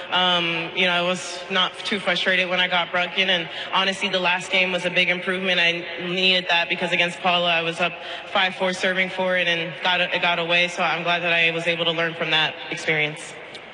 I was not too frustrated when I got broken. And honestly, the last game was a big improvement. I needed that because against Paula, I was up 5-4 serving for it and it got away. So I'm glad that I was able to learn from that experience.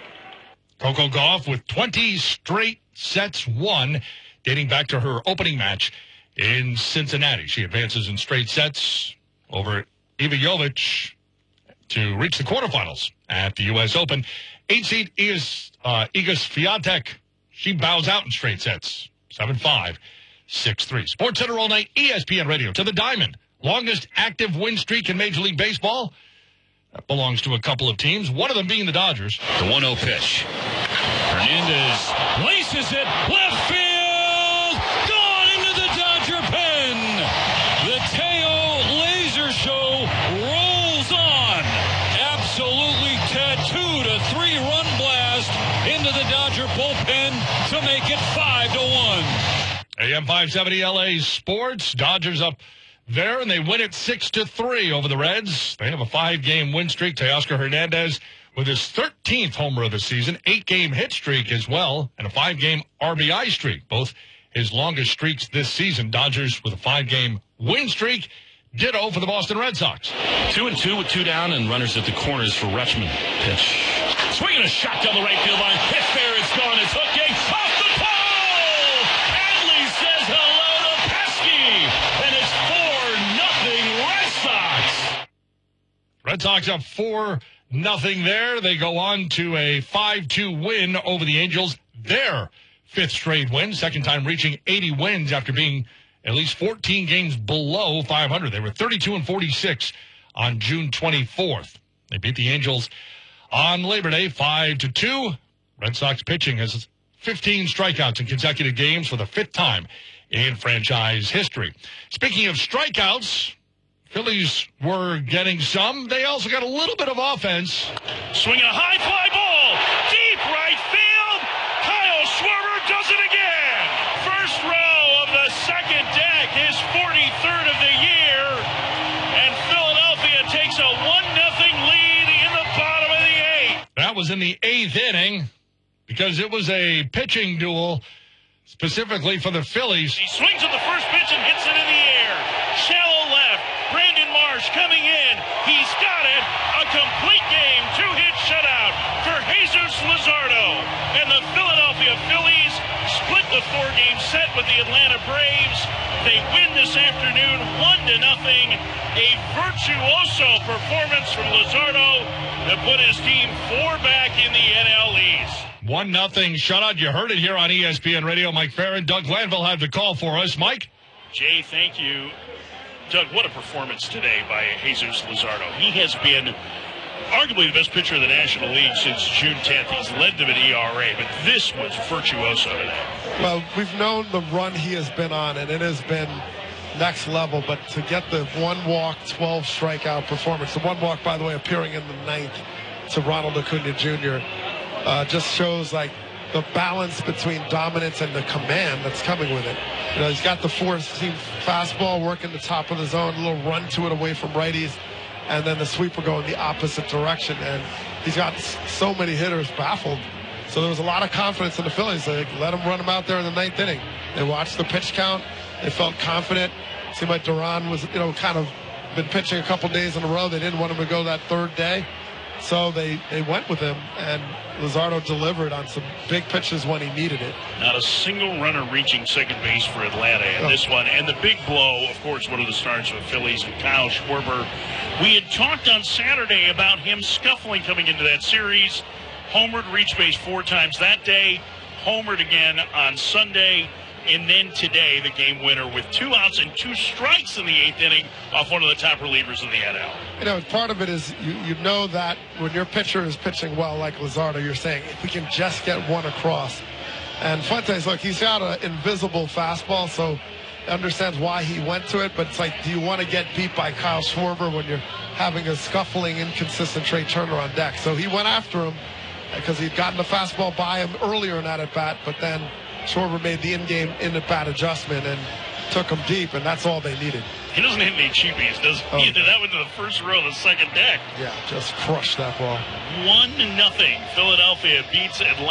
Coco Gauff with 20 straight sets won, dating back to her opening match in Cincinnati. She advances in straight sets over Iva Jovic to reach the quarterfinals at the U.S. Open. 8-seed Iga Swiatek. She bows out in straight sets. 7-5, 6-3. Sports Center all night, ESPN Radio. To the diamond. Longest active win streak in Major League Baseball. That belongs to a couple of teams, one of them being the Dodgers. The 1-0 pitch. Hernandez laces it left field. Gone into the Dodger pen. The Teo Laser Show rolls on. Absolutely tattooed a 3-run blast into the Dodger bullpen to make it 5-1. AM 570 LA Sports. Dodgers up there, and they win it 6-3 over the Reds. They have a 5-game win streak. Teoscar Hernandez with his 13th homer of the season, 8-game hit streak as well, and a 5-game RBI streak. Both his longest streaks this season. Dodgers with a 5-game win streak. Ditto for the Boston Red Sox. 2-2 with 2 down and runners at the corners for Rutschman. Pitch. Swinging a shot down the right field line. Hit fair. It's gone. It's hooking. Off the pole! Adley says hello to Pesky. And it's 4-0 Red Sox. Red Sox up 4-0 there. They go on to a 5-2 win over the Angels. Their 5th straight win. Second time reaching 80 wins after being at least 14 games below 500. They were 32-46 on June 24th. They beat the Angels on Labor Day 5-2. Red Sox pitching has 15 strikeouts in consecutive games for the 5th time in franchise history. Speaking of strikeouts, Phillies were getting some. They also got a little bit of offense. Swinging a high fly ball. Deep right field. Kyle Schwarber does it again. First row of the second deck, his 43rd of the year. And Philadelphia takes a 1-0 lead in the bottom of the 8th. That was in the 8th inning because it was a pitching duel specifically for the Phillies. He swings at the first pitch and hits it in the air. Shallow left. Brandon Marsh coming in. He's got it. A complete game. 2-hit shutout for Jesus Luzardo. And the Philadelphia Phillies split the 4-game set with the Atlanta Braves. They win this afternoon 1-0. A virtuoso performance from Luzardo to put his team 4 back in the NL East. 1-0 shutout. You heard it here on ESPN Radio. Mike Farron, Doug Glanville have the call for us. Mike? Jay, thank you. Doug, what a performance today by Jesus Luzardo. He has been arguably the best pitcher in the National League since June 10th. He's led them in ERA, but this was virtuoso today. Well, we've known the run he has been on, and it has been next level, but to get the 1 walk, 12 strikeout performance, the 1 walk, by the way, appearing in the 9th to Ronald Acuna Jr., just shows like the balance between dominance and the command that's coming with it. You know, he's got the 4-seam fastball working the top of the zone, a little run to it away from righties, and then the sweeper going the opposite direction. And he's got so many hitters baffled. So there was a lot of confidence in the Phillies. They let him run him out there in the 9th inning. They watched the pitch count. They felt confident. It seemed like Duran was, kind of been pitching a couple days in a row. They didn't want him to go that 3rd day. So they went with him, and Luzardo delivered on some big pitches when he needed it. Not a single runner reaching second base for Atlanta in this one. And the big blow, of course, one of the stars of the Phillies, and Kyle Schwarber. We had talked on Saturday about him scuffling coming into that series. Homered, reached base 4 times that day. Homered again on Sunday. And then today, the game winner with 2 outs and 2 strikes in the 8th inning off one of the top relievers in the NL. Part of it is you know that when your pitcher is pitching well like Luzardo, you're saying, if we can just get one across. And Fuentes, look, he's got an invisible fastball, so understands why he went to it. But it's like, do you want to get beat by Kyle Schwarber when you're having a scuffling, inconsistent Trey Turner on deck? So he went after him because he'd gotten the fastball by him earlier in that at-bat, but then Schwarber made the in-game, in-at-bat adjustment and took him deep, and that's all they needed. He doesn't hit any cheapies, does he? Either. That went to the first row of the second deck. Yeah, just crushed that ball. 1-0. Philadelphia beats Atlanta.